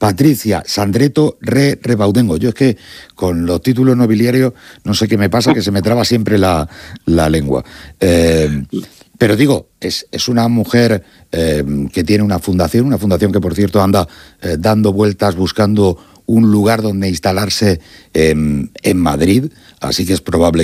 Patricia Sandretto Rebaudengo. Yo es que con los títulos nobiliarios no sé qué me pasa, que se me traba siempre la lengua. Pero digo, es una mujer que tiene una fundación que por cierto anda dando vueltas buscando un lugar donde instalarse en Madrid, así que es probable